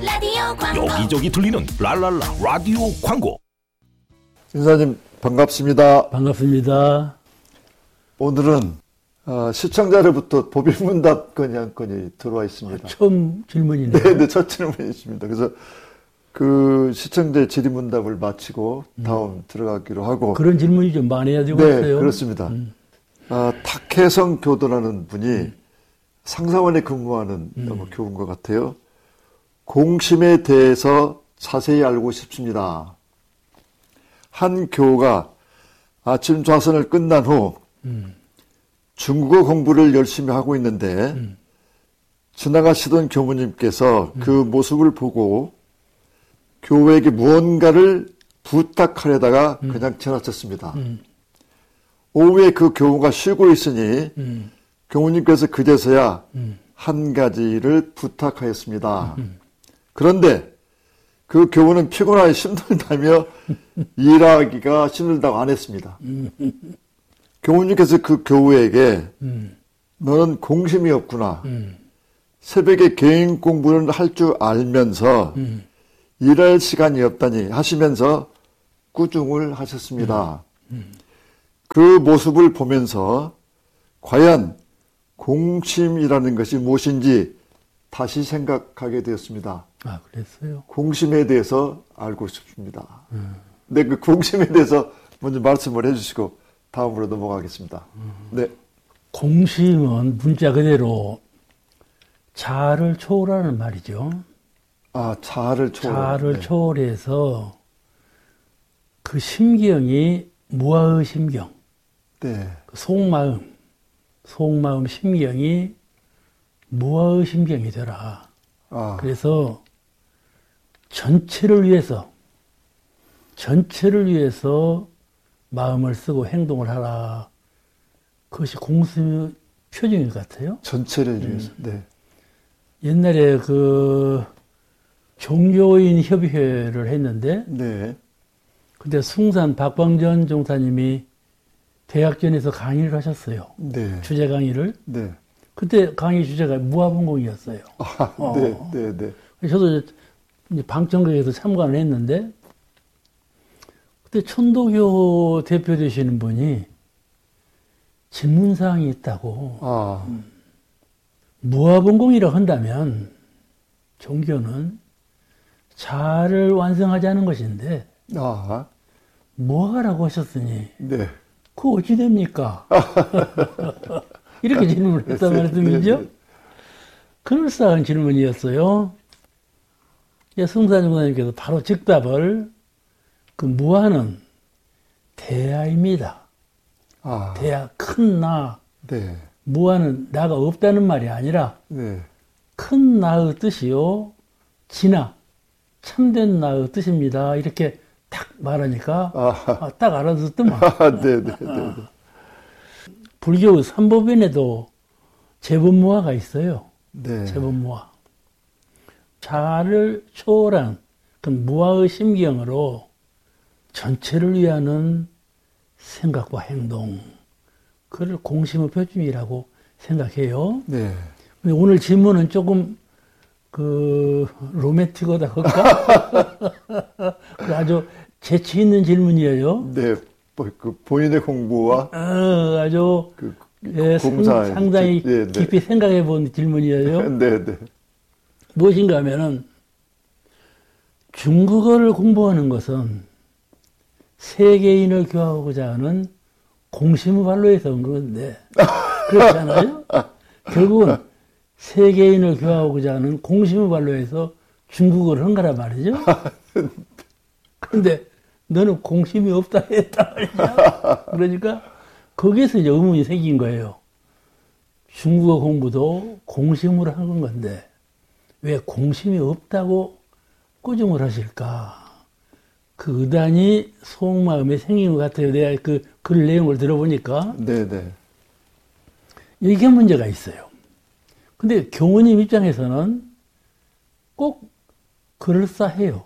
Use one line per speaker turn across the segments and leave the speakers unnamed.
라디오 광고.
여기저기 들리는 랄랄라 라디오 광고.
인사님 반갑습니다.
반갑습니다.
오늘은 시청자로부터 법인문답 건의 한 건이 들어와 있습니다.
처음 질문이네요.
네, 첫 질문이십니다. 그래서 그 시청자의 질의문답을 마치고 다음 들어가기로 하고.
그런 질문이 좀 많아야 되고
네,
있어요.
그렇습니다. 탁혜성 교도라는 분이 상사원에 근무하는 교우인 것 같아요. 공심에 대해서 자세히 알고 싶습니다. 한 교우가 아침 좌선을 끝난 후 중국어 공부를 열심히 하고 있는데 지나가시던 교무님께서 그 모습을 보고 교우에게 무언가를 부탁하려다가 그냥 지나쳤습니다. 오후에 그 교우가 쉬고 있으니 교우님께서 그제서야 한 가지를 부탁하였습니다. 그런데 그 교우는 피곤하여 힘들다며 일하기가 힘들다고 안 했습니다. 교우님께서 그 교우에게 너는 공심이 없구나. 새벽에 개인 공부를 할 줄 알면서 일할 시간이 없다니 하시면서 꾸중을 하셨습니다. 그 모습을 보면서 과연 공심이라는 것이 무엇인지 다시 생각하게 되었습니다.
아, 그랬어요?
공심에 대해서 알고 싶습니다. 네, 그 공심에 대해서 먼저 말씀을 해주시고 다음으로 넘어가겠습니다. 네.
공심은 문자 그대로 자아를 초월하는 말이죠.
아, 자아를 초월.
자아를 초월해서 그 심경이 무아의 심경,
네.
그 속마음 심경이 무아의 심경이 되라.
아,
그래서 전체를 위해서 마음을 쓰고 행동을 하라. 그것이 공심의 표징인 것 같아요.
전체를 위해서. 네.
옛날에 그 종교인 협의회를 했는데,
네.
그때 숭산 박광전 종사님이 대학전에서 강의를 하셨어요.
네.
주제 강의를.
네.
그때 강의 주제가 무아분공이었어요.
아, 네. 네. 네.
저도 이제 방청객에서 참관을 했는데, 그때 천도교 대표 되시는 분이 질문사항이 있다고.
아,
무아분공이라고 한다면 종교는 자아를 완성하자는 것인데
아,
뭐하라고 하셨으니
네.
그거 어찌 됩니까? 이렇게 질문을 했단 말씀이죠.
네.
그럴싸한 질문이었어요. 승사중사님께서 바로 즉답을 그 무아는 대아입니다.
아,
대아, 큰 나.
네.
무아는 나가 없다는 말이 아니라
네.
큰 나의 뜻이요. 진아, 참된 나의 뜻입니다. 이렇게 딱 말하니까 딱 알아듣더만.
네. 네. 네.
불교 삼보변에도 재범무아가 있어요.
네.
재범무아. 자아를 초월한 그 무아의 심경으로 전체를 위하는 생각과 행동, 그걸 공심의 표준이라고 생각해요.
네.
근데 오늘 질문은 조금 로맨틱하다 할까? 아주 재치 있는 질문이에요.
네. 그 본인의 공부와
아주
공사
상당히
네, 네.
깊이 생각해 본 질문이에요.
네, 네.
무엇인가 하면은 중국어를 공부하는 것은 세계인을 교화하고자 하는 공심의 발로에서 온 건데 그렇잖아요. 결국은 세계인을 교화하고자 하는 공심의 발로에서 중국어를 한 거란 말이죠. 그런데 너는 공심이 없다 했단 말이죠. 그러니까 거기에서 이제 의문이 생긴 거예요. 중국어 공부도 공심으로 한 건데 왜 공심이 없다고 꾸중을 하실까? 그 의단이 속마음에 생긴 것 같아요. 내가 그 글 내용을 들어보니까.
네네.
이게 문제가 있어요. 근데 교우님 입장에서는 꼭 그럴싸해요.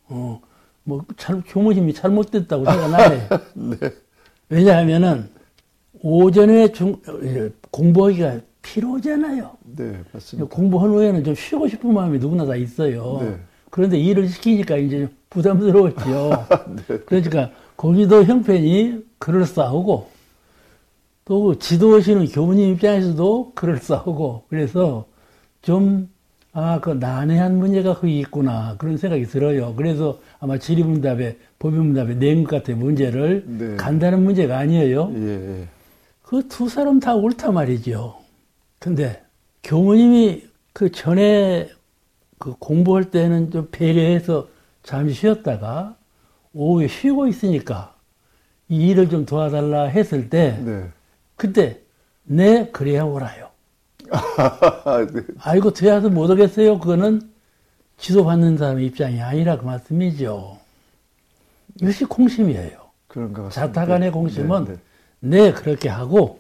교무심이 잘못됐다고 생각 안 해요.
네.
왜냐하면은 오전에 공부하기가 피로잖아요.
네, 맞습니다.
공부한 후에는 좀 쉬고 싶은 마음이 누구나 다 있어요.
네.
그런데 일을 시키니까 이제 부담스러웠죠.
네.
그러니까 거기도 형편이 그럴싸하고 또 지도하시는 교무님 입장에서도 그럴싸하고 그래서 좀 그 난해한 문제가 거기 있구나 그런 생각이 들어요. 그래서 아마 질의응답에 법의문답에 낸 것 같아요. 문제를
네.
간단한 문제가 아니에요.
예.
그 두 사람 다 옳단 말이죠. 근데 교무님이 그 전에 그 공부할 때는 좀 배려해서 잠시 쉬었다가 오후에 쉬고 있으니까 이 일을 좀 도와달라 했을 때
네.
그때 네 그래야 오라요.
네.
아이고 되어서 못 오겠어요. 그거는 지도받는 사람의 입장이 아니라 그 말씀이죠. 이것이 공심이에요.
그런가 같습니다.
자타간의 공심은
네.
네 그렇게 하고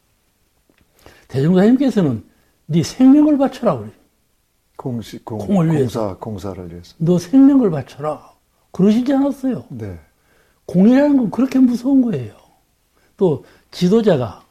대종사님께서는 네 생명을 바쳐라 그래요. 공을 위해서.
공사를 위해서.
너 생명을 바쳐라. 그러시지 않았어요.
네.
공이라는 건 그렇게 무서운 거예요. 또 지도자가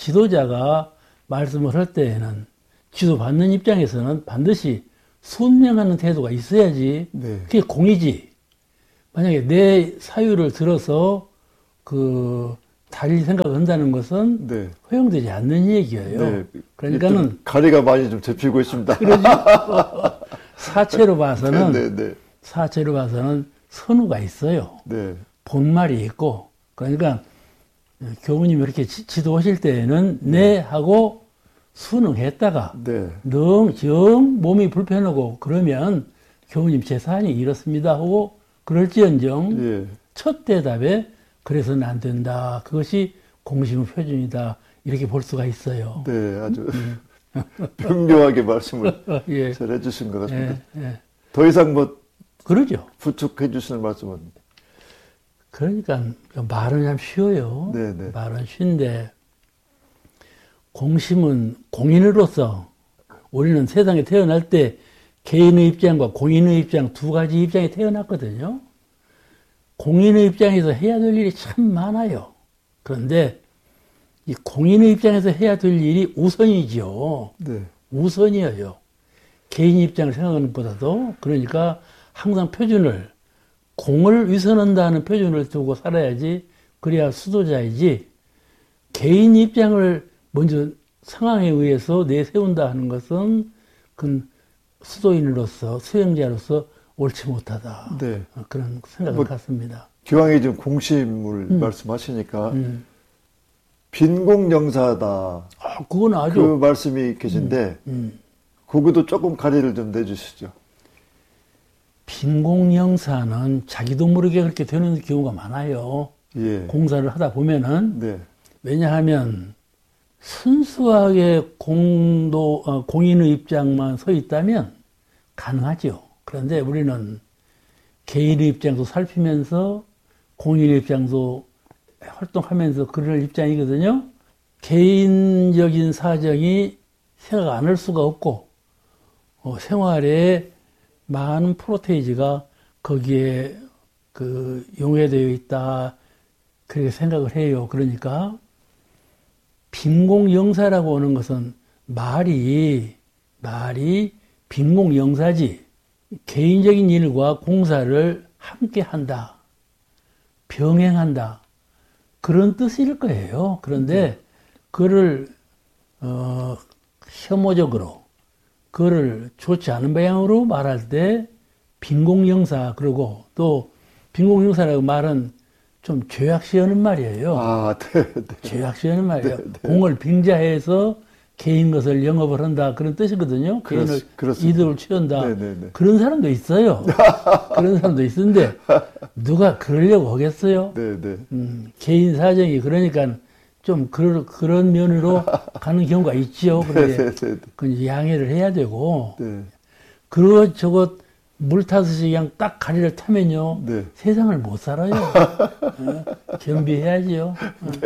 말씀을 할 때에는 지도받는 입장에서는 반드시 순명하는 태도가 있어야지
네.
그게 공이지. 만약에 내 사유를 들어서 달리 생각을 한다는 것은
네.
허용되지 않는 얘기예요.
네.
그러니까는
가리가 많이 좀 접히고 있습니다.
그러죠. 사체로 봐서는
네.
사체로 봐서는 선우가 있어요.
네.
본말이 있고 그러니까 교무님이 이렇게 지도하실 때에는 네 하고 순응했다가
네.
정 몸이 불편하고 그러면 교무님 제 사안이 이렇습니다 하고 그럴지언정
예.
첫 대답에 그래서는 안 된다. 그것이 공심의 표준이다. 이렇게 볼 수가 있어요.
네, 아주 명료하게 말씀을
예.
잘 해주신 것 같습니다.
예.
더 이상
그러죠.
부축해 주시는 말씀은.
그러니까 말은 참 쉬워요.
네네.
말은 쉬운데 공심은 공인으로서 우리는 세상에 태어날 때 개인의 입장과 공인의 입장 두 가지 입장에 태어났거든요. 공인의 입장에서 해야 될 일이 참 많아요. 그런데 이 공인의 입장에서 해야 될 일이 우선이지요.
네.
우선이에요. 개인 입장을 생각하는 것보다도. 그러니까 항상 표준을 공을 위선한다는 표준을 두고 살아야지 그래야 수도자이지 개인 입장을 먼저 상황에 의해서 내세운다 하는 것은 그건 수도인으로서 수행자로서 옳지 못하다.
네.
그런 생각을 갖습니다.
기왕에 좀 공심을 말씀하시니까 빈공영사다.
그건 아주
그 말씀이 계신데 그것도 조금 가리를 좀 내주시죠.
빈공영사는 자기도 모르게 그렇게 되는 경우가 많아요.
예.
공사를 하다 보면은
네.
왜냐하면 순수하게 공인의 입장만 서 있다면 가능하죠. 그런데 우리는 개인의 입장도 살피면서 공인의 입장도 활동하면서 그럴 입장이거든요. 개인적인 사정이 생각 안 할 수가 없고 생활에 많은 프로테이지가 거기에 용해되어 있다 그렇게 생각을 해요. 그러니까 빈공영사라고 하는 것은 말이 빈공영사지 개인적인 일과 공사를 함께 한다, 병행한다 그런 뜻일 거예요. 그런데 그거를 혐오적으로 그거를 좋지 않은 방향으로 말할 때 빈공영사 그러고 또 빈공영사라고 말은 좀 죄악시하는 말이에요.
아, 네.
죄악시하는 말이에요. 공을 빙자해서 개인 것을 영업을 한다 그런 뜻이거든요. 개인을 이득을 취한다.
네네네.
그런 사람도 있어요. 그런 사람도 있는데 누가 그러려고 하겠어요?
네네.
개인 사정이 그러니까 좀 그런 면으로 가는 경우가 있지요. 그런데 그건 양해를 해야 되고 그거 저거 물 타듯이 그냥 딱 가리를 타면요.
네.
세상을 못 살아요. 겸비해야지요.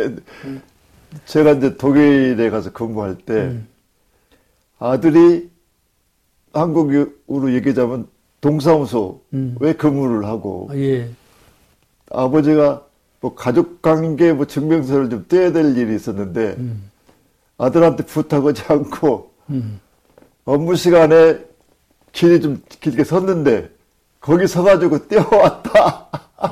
제가 이제 독일에 가서 근무할 때 아들이 한국으로 얘기하자면 동사무소에 근무를 하고
예.
아버지가 뭐 가족관계 뭐 증명서를 좀 떼야 될 일이 있었는데 아들한테 부탁하지 않고 업무 시간에 길이 좀 길게 섰는데 거기 서가지고 뛰어왔다.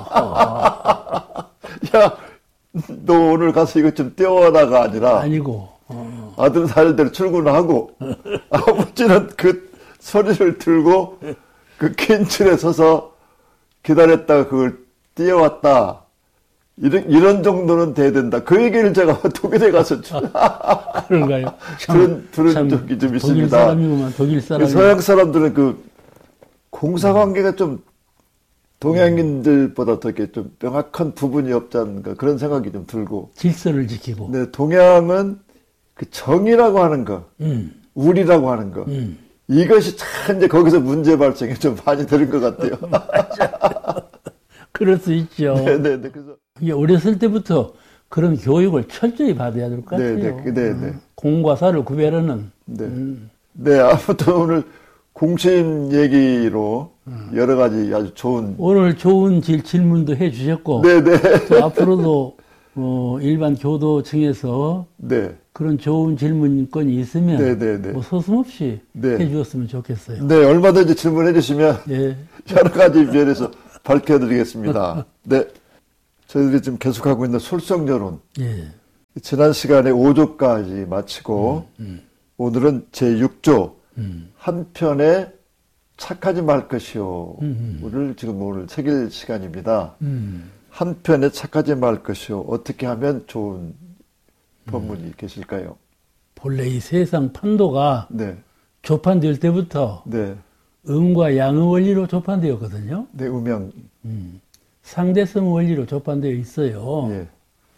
야, 너 오늘 가서 이거 좀 뛰어와라가 아니라
아니고
아들은 사일대로 출근하고 아버지는 그 소리를 들고 그 긴 줄에 서서 기다렸다가 그걸 뛰어왔다. 이런 정도는 돼야 된다. 그 얘기를 제가 독일에 가서
그런가요?
들은 적이 좀 있습니다.
독일 사람이구만, 독일 사람.
서양 사람들은 그 공사관계가 좀 동양인들보다 더 이렇게 좀 명확한 부분이 없지 않은가 그런 생각이 좀 들고.
질서를 지키고.
네, 동양은 그 정이라고 하는 거, 우리라고 하는 거, 이것이 참 이제 거기서 문제 발생이 좀 많이 되는 것 같아요.
맞아요. 그럴 수 있죠.
네네네. 그래서
이게 어렸을 때부터 그런 교육을 철저히 받아야 될 것 같아요.
네네.
공과 사를 구별하는.
네. 네, 아무튼 오늘 공심 얘기로 여러 가지 아주 좋은.
오늘 좋은 질문도 해 주셨고.
네네.
또 앞으로도 일반 교도청에서
네.
그런 좋은 질문권이 있으면
네네네.
뭐 서슴없이
네.
해 주었으면 좋겠어요.
네, 얼마든지 질문해 주시면
예.
여러 가지 면에서 밝혀드리겠습니다. 네. 저희들이 지금 계속하고 있는 솔성여론.
예.
지난 시간에 5조까지 마치고 오늘은 제6조 한편에 착하지 말 것이요를 지금 오늘 새길 시간입니다. 한편에 착하지 말 것이요. 어떻게 하면 좋은 법문이 계실까요?
본래 이 세상 판도가
네.
조판될 때부터
네.
음과 양의 원리로 조판되었거든요.
네, 음양.
상대성 원리로 조판되어 있어요.
예.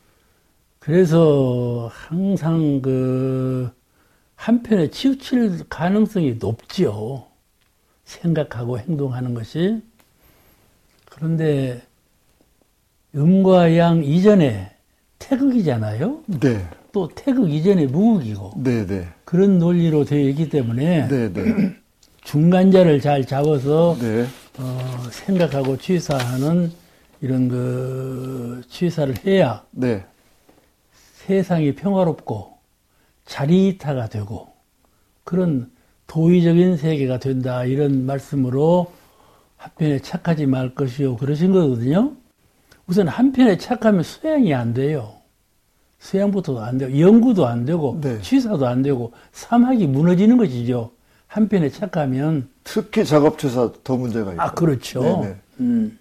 그래서 항상 한편에 치우칠 가능성이 높지요. 생각하고 행동하는 것이. 그런데 음과 양 이전에 태극이잖아요.
네.
또 태극 이전에 무극이고.
네.
그런 논리로 되어 있기 때문에
네.
중간자를 잘 잡아서
네.
생각하고 취사하는 이런 취사를 해야
네.
세상이 평화롭고 자리이타가 되고 그런 도의적인 세계가 된다 이런 말씀으로 한편에 착하지 말 것이요 그러신 거거든요. 우선 한편에 착하면 수양이 안 돼요. 수양부터도 안 되고 연구도 안 되고
네.
취사도 안 되고 사막이 무너지는 것이죠. 한편에 착하면
특히 작업취사 더 문제가 있고.
아 그렇죠.
네네.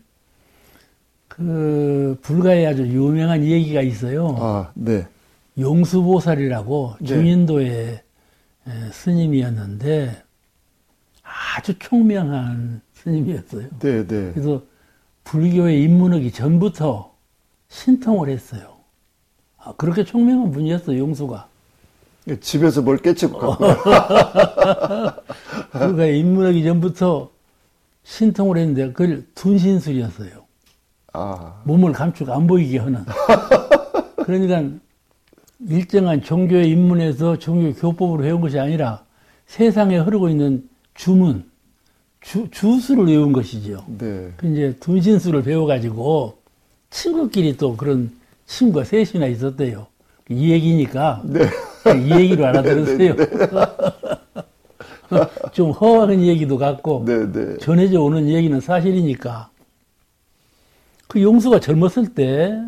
불가에 아주 유명한 얘기가 있어요.
아, 네.
용수보살이라고
네.
중인도의 스님이었는데 아주 총명한 스님이었어요.
네.
그래서 불교에 입문하기 전부터 신통을 했어요. 그렇게 총명한 분이었어요, 용수가.
집에서 뭘 깨치고 갔고.
불교에 입문하기 전부터 신통을 했는데 그걸 둔신술이었어요. 몸을 감추고 안 보이게 하는. 그러니까 일정한 종교에 입문해서 종교 교법으로 배운 것이 아니라 세상에 흐르고 있는 주문, 주수를 외운 것이죠.
네.
그 이제 둔신수를 배워가지고 친구끼리 또 그런 친구가 셋이나 있었대요. 이 얘기니까
네.
이 얘기로 알아들으세요. 좀 허황한 얘기도 같고
네.
전해져 오는 얘기는 사실이니까. 그 용수가 젊었을 때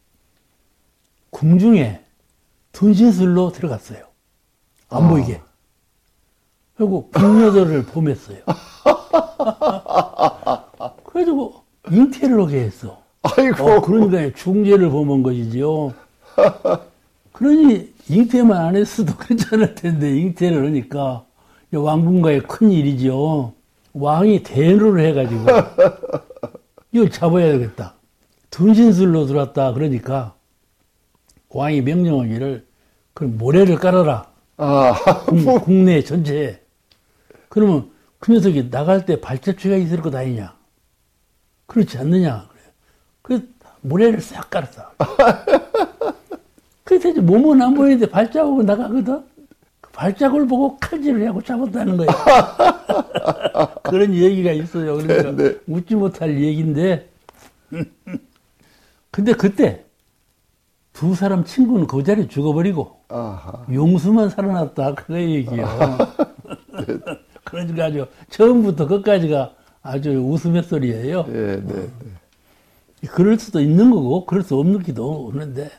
궁중에 둔신술로 들어갔어요. 안 보이게. 그리고 궁녀들을 범했어요. 그래가지고 잉태를 하게 했어.
아이고.
그러니까 중죄를 범한 것이죠. 그러니 잉태만 안 했어도 괜찮을 텐데 잉태를 하니까 왕궁가의 큰 일이죠. 왕이 대노를 해가지고 이걸 잡아야 되겠다. 둔신술로 들어왔다. 그러니까 왕이 명령하기를 그럼 모래를 깔아라. 국내 전체에. 그러면 그 녀석이 나갈 때 발자취가 있을 것 아니냐. 그렇지 않느냐. 그래서 모래를 싹 깔았어. 그래서 이제 몸은 안 보이는데 발자국은 나가거든. 그 발자국을 보고 칼질을 하고 잡았다는 거예요. 그런 얘기가 있어요. 그러니까
네.
웃지 못할 얘기인데. 근데 그때 두 사람 친구는 그 자리에 죽어버리고
아하.
용수만 살아났다 그거 얘기요. 그러니까 아주 처음부터 끝까지가 아주 웃음의 소리예요.
네, 네, 네.
그럴 수도 있는 거고 그럴 수 없기도 없는데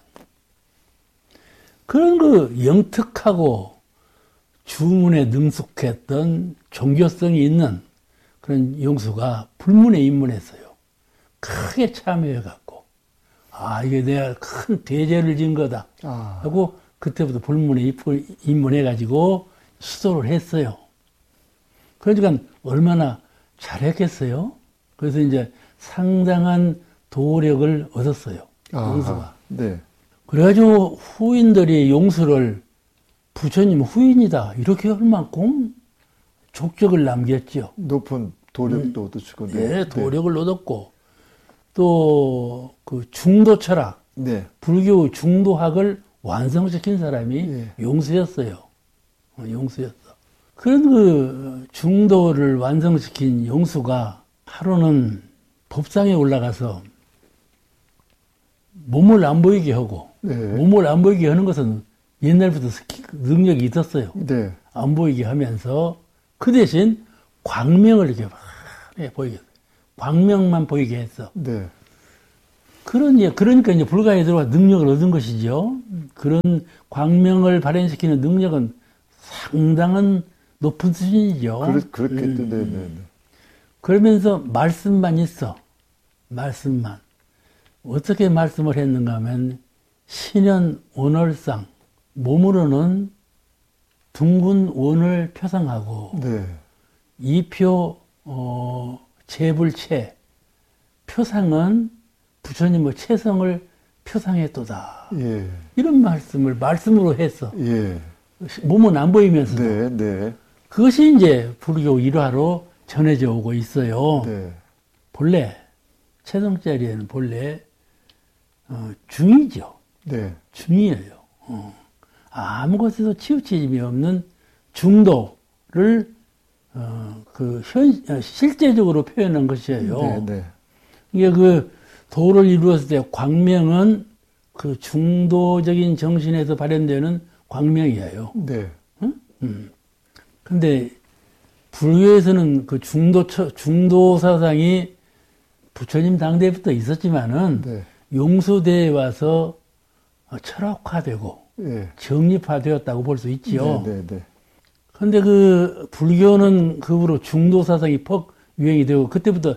그런 그 영특하고 주문에 능숙했던 종교성이 있는 그런 용수가 불문에 입문했어요. 크게 참여해갖고 이게 내가 큰 대죄를 지은 거다 하고 그때부터 불문에 입문해가지고 시도를 했어요. 그러니까 얼마나 잘했겠어요. 그래서 이제 상당한 도력을 얻었어요. 용수가.
네.
그래가지고 후인들이 용수를 부처님 후인이다 이렇게 할 만큼 족적을 남겼죠.
높은 도력도 얻으시고.
네, 도력을 얻었고 또 그 중도 철학,
네.
불교 중도학을 완성시킨 사람이
네.
용수였어요. 용수였어. 그런 그 중도를 완성시킨 용수가 하루는 법상에 올라가서 몸을 안 보이게 하고
네.
몸을 안 보이게 하는 것은 옛날부터 능력이 있었어요.
네.
안 보이게 하면서 그 대신 광명을 이렇게 막 보이게 했어요. 광명만 보이게 했어.
네.
그러니까 이제 불가에 들어가 능력을 얻은 것이죠. 그런 광명을 발현시키는 능력은 상당한 높은 수준이죠.
그렇겠죠. 네, 네, 네.
그러면서 말씀만 있어. 말씀만. 어떻게 말씀을 했는가 하면 신현 원월상 몸으로는 둥근 원을 표상하고
네.
이표 재불체 표상은 부처님의 체성을 표상했도다.
예.
이런 말씀을 말씀으로 했어.
예.
몸은 안 보이면서도.
네, 네.
그것이 이제 불교 일화로 전해져 오고 있어요.
네.
본래 체성자리에는 본래 중이죠.
네.
중이에요. 아무 것에도 치우침이 없는 중도를 실제적으로 표현한 것이에요.
네, 네.
이게 그 도를 이루었을 때 광명은 그 중도적인 정신에서 발현되는 광명이에요.
네.
근데 불교에서는 그 중도 사상이 부처님 당대부터 있었지만은
네.
용수대에 와서 철학화되고
예.
정립화되었다고 볼 수 있지요.
네, 네, 네.
근데 그 불교는 그 후로 중도 사상이 퍽 유행이 되고 그때부터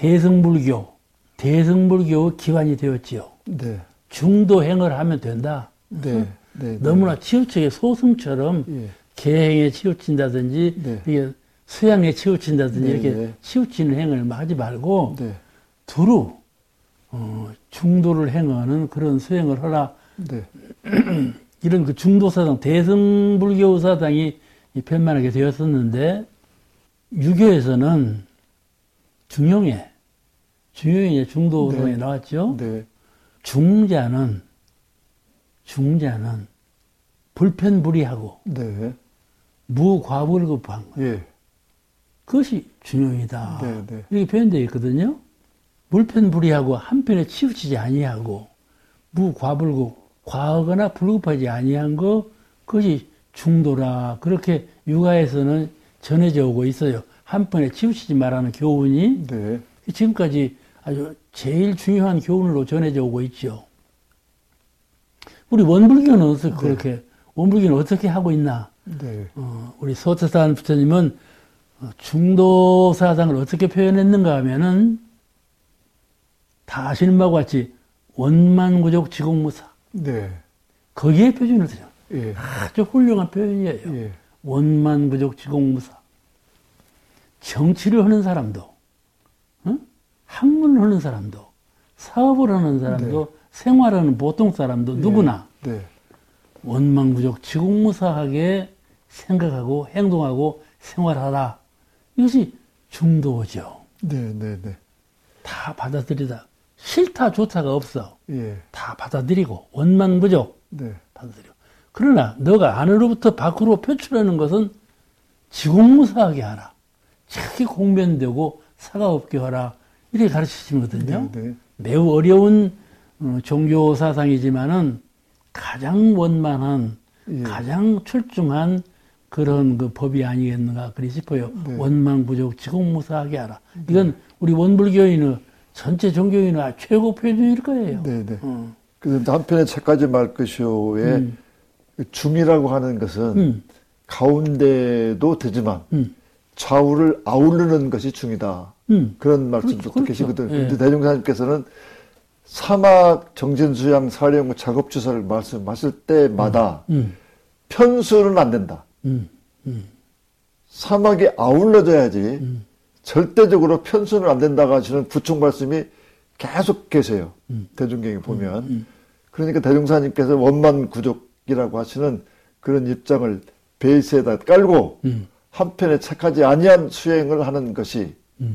대승불교 기관이 되었지요.
네.
중도행을 하면 된다.
네. 네.
너무나 치우치게 소승처럼
예.
개행에 치우친다든지
네.
이게 수양에 치우친다든지
네,
이렇게
네.
치우치는 행을 하지 말고
네.
두루 중도를 행하는 그런 수행을 하라.
네.
이런 그 중도 사상, 대승불교 사상이 편만하게 되었었는데 유교에서는 중용에 중도성에
네.
나왔죠.
네.
중자는 불편불이하고
네.
무과불급한 것.
예.
그것이 중용이다.
네, 네.
이렇게 표현되어 있거든요. 불편불이하고 한편에 치우치지 아니하고 무과불급, 과하거나 불급하지 아니한 거 그것이 중도라. 그렇게 육아에서는 전해져 오고 있어요. 한편에 치우치지 말라는 교훈이
네.
지금까지 아주 제일 중요한 교훈으로 전해져 오고 있죠. 우리 원불교는 어떻게 그렇게 원불교는 어떻게 하고 있나?
네.
우리 소태산 부처님은 중도 사상을 어떻게 표현했는가 하면은 다 아시는 바와 같이 원만구족 지공무사
네.
거기에 표준을 드려.
예.
아주 훌륭한 표현이에요.
예.
원만구족 지공무사. 정치를 하는 사람도, 학문을 하는 사람도, 사업을 하는 사람도, 생활하는 보통 사람도 누구나
네.
원만구족 지공무사하게 생각하고 행동하고 생활하라. 이것이 중도죠.
네, 네, 네.
다 받아들이다. 싫다 좋다가 없어.
예.
다 받아들이고 원만구족
네.
받아들여. 그러나 너가 안으로부터 밖으로 표출하는 것은 지공무사하게 하라. 자기 공변되고 사과 없게 하라. 이렇게 가르치시거든요.
네, 네.
매우 어려운 종교 사상이지만은 가장 원만한,
예.
가장 출중한 그런 그 법이 아니겠는가 그리 싶어요.
네.
원만부족 지공무사하게 하라. 이건 우리 원불교인의 전체 종교인의 최고 표준일 거예요.
네네. 그래서 한편의 책까지 말 것이오의 중이라고 하는 것은 가운데도 되지만 좌우를 아우르는 것이 중이다. 그런 말씀도
그렇죠.
계시거든요.
예.
근데 대종사님께서는 사막 정진수양 사령부 작업주사를 말씀하실 때마다 편수는 안 된다. 사막이 아울러져야지 절대적으로 편수는 안 된다고 하시는 부총 말씀이 계속 계세요. 대중경에 보면. 그러니까 대종사님께서 원만구족이라고 하시는 그런 입장을 베이스에다 깔고 한편에 착하지 아니한 수행을 하는 것이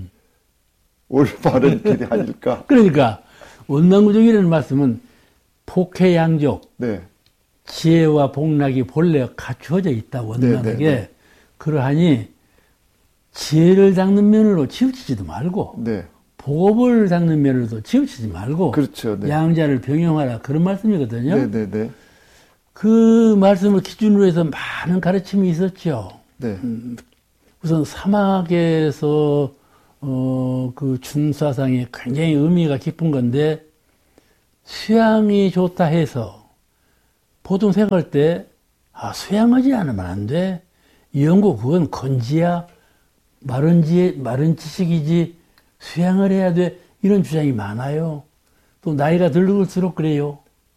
올바른 길이 아닐까.
그러니까 원만구족이라는 말씀은 폭해양족,
네.
지혜와 복락이 본래 갖추어져 있다. 원만하게.
네.
그러하니 지혜를 닦는 면으로 치우치지도 말고
네.
복업을 닦는 면으로도 치우치지 말고
그렇죠. 네.
양자를 병용하라 그런 말씀이거든요.
네네네.
그 말씀을 기준으로 해서 많은 가르침이 있었죠.
네.
우선 사막에서 그 중사상이 굉장히 의미가 깊은 건데 수양이 좋다 해서 보통 생각할 때 수양하지 않으면 안 돼. 연구 그건 건지야 마른 지식이지 수양을 해야 돼. 이런 주장이 많아요. 또 나이가 들을수록 그래요.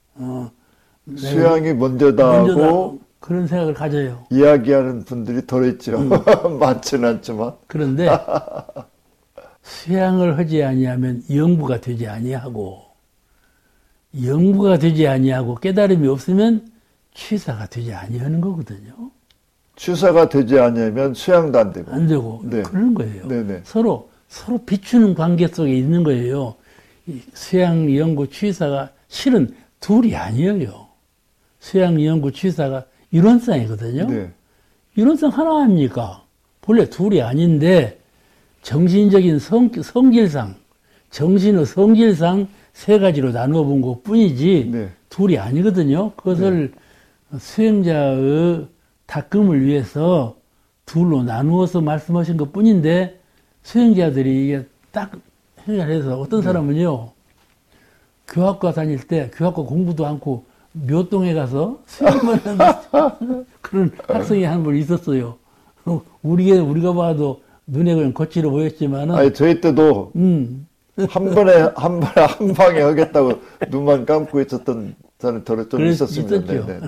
수양이 먼저다 하고
그런 생각을 가져요.
이야기하는 분들이 덜 있죠. 많지는 않지만.
그런데 수양을 하지 아니하면 영부가 되지 아니하고 영부가 되지 아니하고 깨달음이 없으면 취사가 되지 아니하는 거거든요.
취사가 되지 않으면 수양도 안 되고.
안 되고
네.
그런 거예요.
네네.
서로 비추는 관계 속에 있는 거예요. 이 수양, 영구, 취사가 실은 둘이 아니에요. 수양, 영구, 취사가 이론상이거든요.
네.
이론상 하나 아닙니까? 본래 둘이 아닌데 정신적인 성질상, 정신의 성질상 세 가지로 나누어 본 것 뿐이지
네.
둘이 아니거든요. 그것을 수행자의 닦음을 위해서 둘로 나누어서 말씀하신 것 뿐인데 수행자들이 이게 딱 해결해서 어떤 사람은요, 교학과 다닐 때 교학과 공부도 않고 묘동에 가서 수행만 하는 그런 학생이 한 분 있었어요. 우리가 봐도 눈에 그냥 거칠어 보였지만은.
아니, 저희 때도 한 방에 하겠다고 눈만 감고 있었던 사람이 좀 있었습니다.
있었죠.
네네.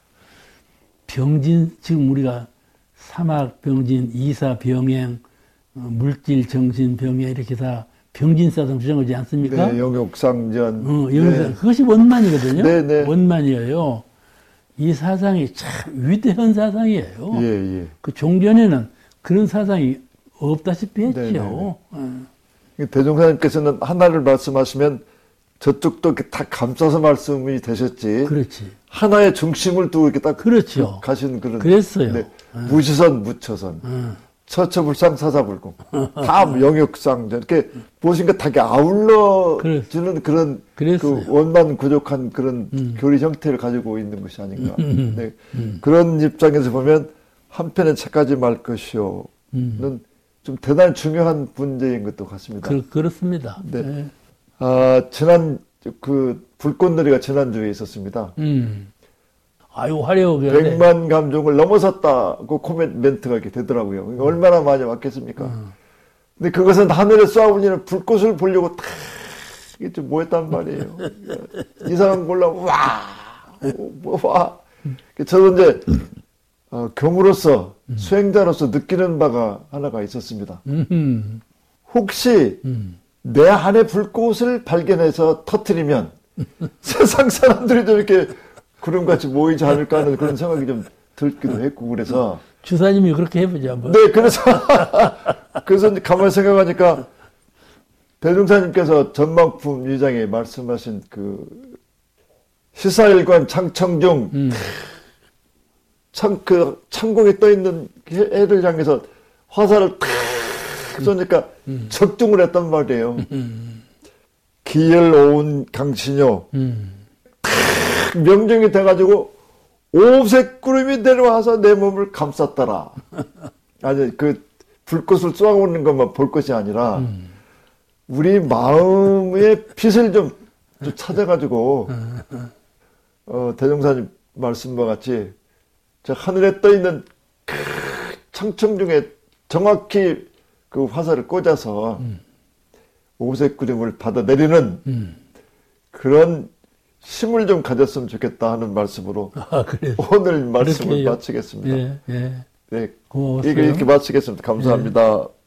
병진, 지금 우리가 사막 병진, 이사 병행, 물질 정신 병행 이렇게 다 병진사상 주장하지 않습니까?
네, 영욕상전.
네. 그것이 원만이거든요.
네네.
원만이에요. 이 사상이 참 위대한 사상이에요.
예.
그 종전에는 그런 사상이 없다시피 했죠.
대종사님께서는 하나를 말씀하시면 저쪽도 이렇게 다 감싸서 말씀이 되셨지.
그렇지.
하나의 중심을 두고 이렇게 딱
그렇죠.
가시는 그런.
그랬어요.
네. 무시선, 무처선. 처처불상, 사사불공. 다 영역상전. 이렇게 보시니까 다 이렇게 아울러주는 그런 그 원만 구족한 그런 교리 형태를 가지고 있는 것이 아닌가. 네. 그런 입장에서 보면 한편의 책까지 말 것이요는 좀 대단히 중요한 문제인 것도 같습니다.
그렇습니다.
네.
네.
불꽃놀이가 지난주에 있었습니다.
아유, 화려하게.
100만 감종을 넘어섰다고 멘트가 이렇게 되더라고요. 얼마나 많이 왔겠습니까? 근데 그것은 하늘에 쏘아올리는 불꽃을 보려고 탁, 이게 좀 모였단 말이에요. 이상한 걸로, 와. 저도 이제, 경우로서, 수행자로서 느끼는 바가 하나가 있었습니다. 혹시, 내 안에 불꽃을 발견해서 터뜨리면, 세상 사람들이 좀 이렇게, 구름같이 모이지 않을까 하는 그런 생각이 좀 들기도 했고, 그래서.
주사님이 그렇게 해보죠, 한번.
네, 그래서 이제 가만히 생각하니까, 대종사님께서 전망품 2장에 말씀하신 시사일관 창청중, 창공에 떠있는 해를 향해서 화살을 탁 쏘니까 적중을 했단 말이에요. 기열 오운 강신효. 명령이 돼가지고 오색 구름이 내려와서 내 몸을 감쌌더라. 아니 그 불꽃을 쏘아오는 것만 볼 것이 아니라 우리 마음의 빛을 좀 찾아가지고 대종사님 말씀과 같이 저 하늘에 떠 있는 청청 중에 정확히 그 화살을 꽂아서 오색 구름을 받아내리는 그런 힘을 좀 가졌으면 좋겠다 하는 말씀으로 오늘 말씀을 마치겠습니다.
예, 예.
네,
고마웠어요.
이렇게 마치겠습니다. 감사합니다.